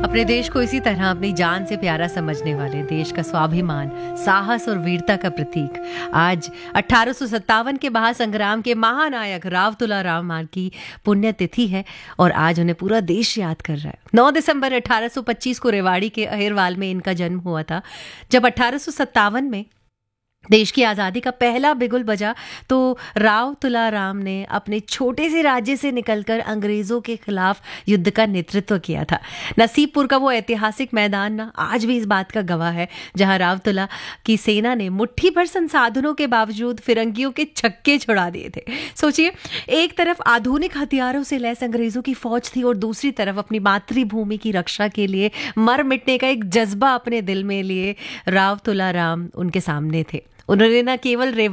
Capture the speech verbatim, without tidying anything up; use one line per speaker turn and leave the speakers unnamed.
अपने देश को इसी तरह अपनी जान से प्यारा समझने वाले, देश का स्वाभिमान, साहस और वीरता का प्रतीक, आज अठारह सौ सत्तावन के महासंग्राम के महानायक राव तुलाराम मार की पुण्यतिथि है और आज उन्हें पूरा देश याद कर रहा है। नौ दिसंबर अठारह सौ पच्चीस को रेवाड़ी के अहिरवाल में इनका जन्म हुआ था। जब अठारह सौ सत्तावन में देश की आज़ादी का पहला बिगुल बजा तो राव तुलाराम ने अपने छोटे से राज्य से निकलकर अंग्रेज़ों के खिलाफ युद्ध का नेतृत्व किया था। नसीबपुर का वो ऐतिहासिक मैदान ना आज भी इस बात का गवाह है, जहां राव तुला की सेना ने मुट्ठी भर संसाधनों के बावजूद फिरंगियों के छक्के छुड़ा दिए थे। सोचिए, एक तरफ आधुनिक हथियारों से लैस अंग्रेज़ों की फौज थी और दूसरी तरफ अपनी मातृभूमि की रक्षा के लिए मर मिटने का एक जज्बा अपने दिल में लिए राव तुलाराम उनके सामने थे। उन्होंने न केवल